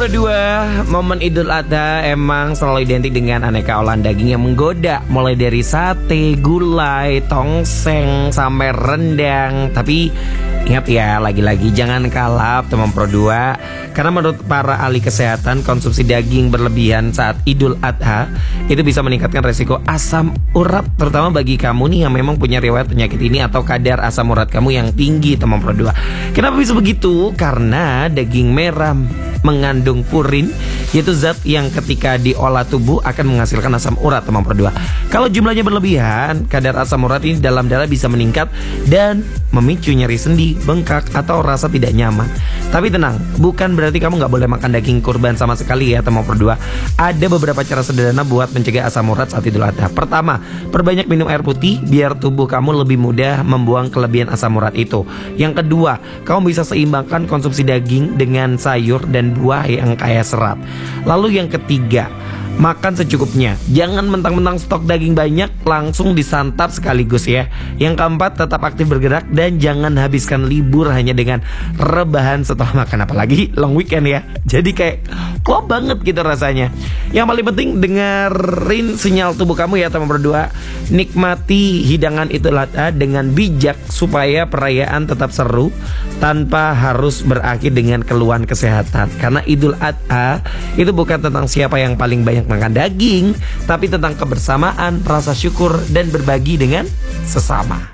Nomor 2, momen Idul Adha emang selalu identik dengan aneka olahan daging yang menggoda. Mulai dari sate, gulai, tongseng, sampai rendang. Tapi ingat ya, lagi-lagi jangan kalap teman Pro 2. Karena menurut para ahli kesehatan, konsumsi daging berlebihan saat Idul Adha itu bisa meningkatkan resiko asam urat, terutama bagi kamu nih yang memang punya riwayat penyakit ini atau kadar asam urat kamu yang tinggi teman Pro 2. Kenapa bisa begitu? Karena daging merah mengandung purin, yaitu zat yang ketika diolah tubuh akan menghasilkan asam urat teman Pro 2. Kalau jumlahnya berlebihan, kadar asam urat ini dalam darah bisa meningkat dan memicu nyeri sendi, bengkak, atau rasa tidak nyaman. Tapi tenang, bukan berarti kamu nggak boleh makan daging kurban sama sekali ya teman Pro 2. Ada beberapa cara sederhana buat mencegah asam urat saat Idul Adha. Pertama, perbanyak minum air putih biar tubuh kamu lebih mudah membuang kelebihan asam urat itu. Yang kedua, kamu bisa seimbangkan konsumsi daging dengan sayur dan buah yang kaya serat. Lalu yang ketiga, makan secukupnya. Jangan mentang-mentang stok daging banyak langsung disantap sekaligus ya. Yang keempat, tetap aktif bergerak dan jangan habiskan libur hanya dengan rebahan setelah makan, apalagi long weekend ya. Jadi kayak kok banget gitu rasanya. Yang paling penting, dengerin sinyal tubuh kamu ya teman berdua. Nikmati hidangan Idul Adha dengan bijak supaya perayaan tetap seru tanpa harus berakhir dengan keluhan kesehatan. Karena Idul Adha itu bukan tentang siapa yang paling banyak makan daging, tapi tentang kebersamaan, rasa syukur, dan berbagi dengan sesama.